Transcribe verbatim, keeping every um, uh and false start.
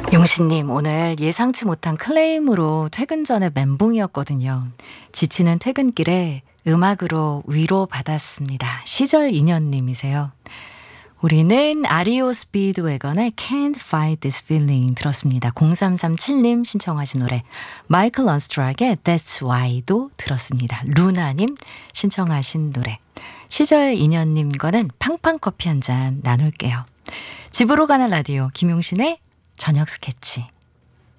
용신님, 오늘 예상치 못한 클레임으로 퇴근 전에 멘붕이었거든요. 지치는 퇴근길에 음악으로 위로받았습니다. 시절 인연님이세요. 우리는 아리오 스피드웨건의 Can't Fight This Feeling 들었습니다. 공삼삼칠님 신청하신 노래 마이클 런스트락의 That's Why도 들었습니다. 루나님 신청하신 노래 시절 인연님과는 팡팡커피 한 잔 나눌게요. 집으로 가는 라디오 김용신의 저녁 스케치.